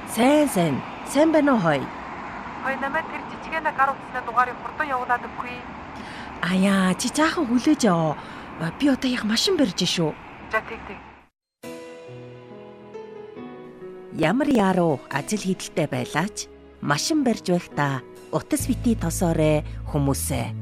Сайн байна уу хой? Хой намайг тэр жижигэнэ гар утасны дугаарыг хурдан явуулаад өггүй. Аяа, чи цаахан хүлээж аваа. Би одоо яг машин барьж шүү. За тэг. Ямар яруу ажил хийдэлтэй байлаач машин барьж байхдаа утас бити тосоорой хүмүүсээ.